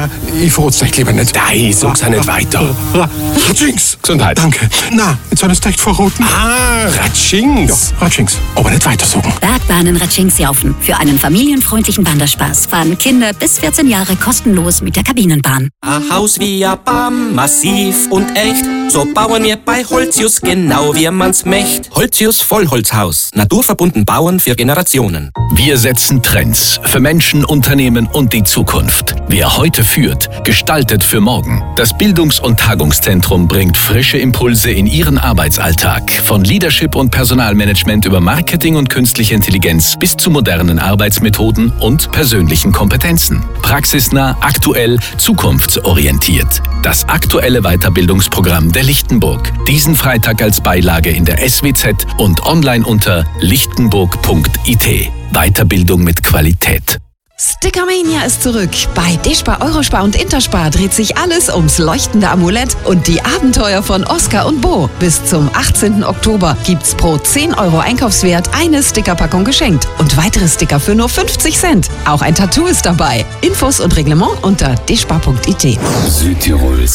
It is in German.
ich verrot's dich lieber nicht. Nein, sag's auch nicht weiter. Ratschings. Gesundheit. Danke. Na, jetzt soll es echt verroten. Ratschings. Ja, Ratschings. Aber nicht weiter sagen. Bergbahnen Ratschings-Jaufen. Für einen familienfreundlichen Wanderspaß fahren Kinder bis 14 Jahre kostenlos mit der Kabinenbahn. Ein Haus wie ein Baum, massiv und echt. So bauen wir bei Holzius genau wie man's möcht. Holzius Vollholzhaus. Naturverbunden bauen für Generationen. Wir setzen Trends für Menschen, Unternehmen und die Zukunft. Wer heute führt, gestaltet für morgen. Das Bildungs- und Tagungszentrum bringt frische Impulse in Ihren Arbeitsalltag. Von Leadership und Personalmanagement über Marketing und künstliche Intelligenz bis zu modernen Arbeitsmethoden und persönlichen Kompetenzen. Praxisnah, aktuell, zukunftsorientiert. Das aktuelle Weiterbildungsprogramm der Lichtenburg. Diesen Freitag als Beilage in der SWZ und online unter lichtenburg.it. Weiterbildung mit Qualität. Stickermania ist zurück. Bei Despar, Eurospar und Interspar dreht sich alles ums leuchtende Amulett und die Abenteuer von Oskar und Bo. Bis zum 18. Oktober gibt's pro 10 € Einkaufswert eine Stickerpackung geschenkt und weitere Sticker für nur 50 Cent. Auch ein Tattoo ist dabei. Infos und Reglement unter despar.it. Südtirols